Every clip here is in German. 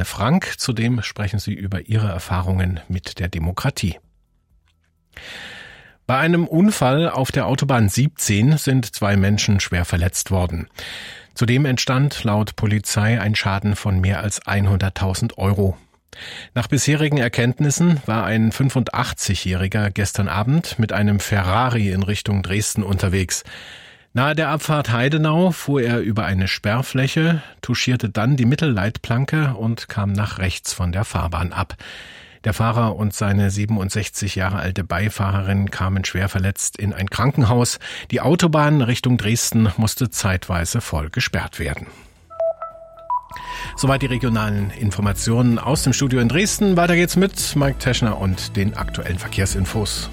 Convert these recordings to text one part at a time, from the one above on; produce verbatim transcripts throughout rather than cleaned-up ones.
Anne Frank. Zudem sprechen sie über ihre Erfahrungen mit der Demokratie. Bei einem Unfall auf der Autobahn siebzehn sind zwei Menschen schwer verletzt worden. Zudem entstand laut Polizei ein Schaden von mehr als hunderttausend Euro. Nach bisherigen Erkenntnissen war ein fünfundachtzigjähriger gestern Abend mit einem Ferrari in Richtung Dresden unterwegs. Nahe der Abfahrt Heidenau fuhr er über eine Sperrfläche, touchierte dann die Mittelleitplanke und kam nach rechts von der Fahrbahn ab. Der Fahrer und seine siebenundsechzig Jahre alte Beifahrerin kamen schwer verletzt in ein Krankenhaus. Die Autobahn Richtung Dresden musste zeitweise voll gesperrt werden. Soweit die regionalen Informationen aus dem Studio in Dresden. Weiter geht's mit Mike Teschner und den aktuellen Verkehrsinfos.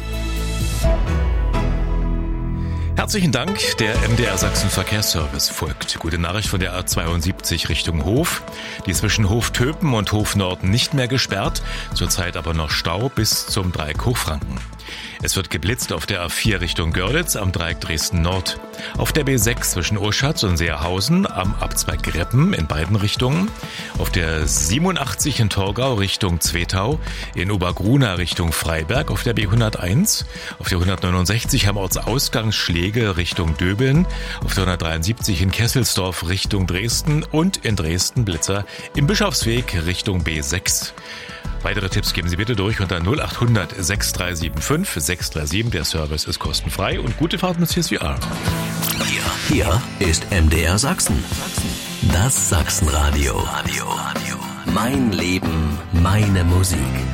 Herzlichen Dank, der M D R Sachsen Verkehrsservice folgt. Gute Nachricht von der A zweiundsiebzig Richtung Hof. Die zwischen Hof-Töpen und Hof-Nord nicht mehr gesperrt, zurzeit aber noch Stau bis zum Dreieck Hochfranken. Es wird geblitzt auf der A vier Richtung Görlitz am Dreieck Dresden-Nord. Auf der B sechs zwischen Oschatz und Seerhausen am Abzweig Greppen in beiden Richtungen. Auf der siebenundachtzig in Torgau Richtung Zwetau. In Obergruna Richtung Freiberg auf der B hunderteins. Auf der hundertneunundsechzig am Ortsausgang Schläge Richtung Döbeln. Auf der hundertdreiundsiebzig in Kesselsdorf Richtung Dresden. Und in Dresden Blitzer im Bischofsweg Richtung B sechs. Weitere Tipps geben Sie bitte durch unter null acht hundert sechs drei sieben fünf sechs drei sieben. Der Service ist kostenfrei und gute Fahrt mit C S V R. Hier, hier ist M D R Sachsen. Das Sachsenradio. Mein Leben, meine Musik.